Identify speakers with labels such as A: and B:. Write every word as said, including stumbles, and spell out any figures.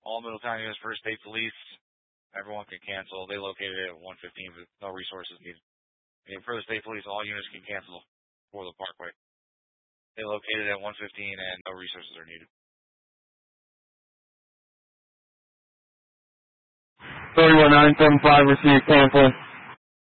A: all Middletown units for state police. Everyone can cancel. They located it at one fifteen, but no resources needed. And for the state police, all units can cancel for the Parkway. They located it at one fifteen, and no resources are needed.
B: thirty-one nine seven five, received, cancel.